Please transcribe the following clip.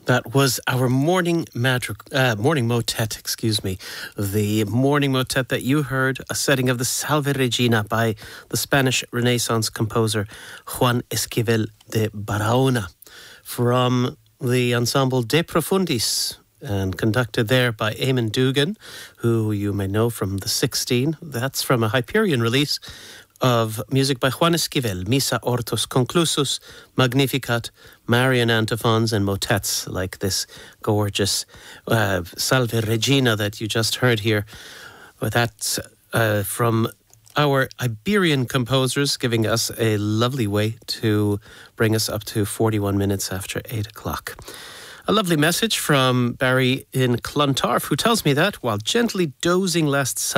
That was our morning motet, The morning motet that you heard, a setting of the Salve Regina by the Spanish Renaissance composer Juan Esquivel de Barahona from the ensemble De Profundis, and conducted there by Eamon Dugan, who you may know from the 16. That's from a Hyperion release of music by Juan Esquivel, Missa Ortus Conclusus, Magnificat, Marian antiphons and motets like this gorgeous Salve Regina that you just heard here. But that's from our Iberian composers, giving us a lovely way to bring us up to 41 minutes after 8 o'clock. A lovely message from Barry in Clontarf, who tells me that while gently dozing last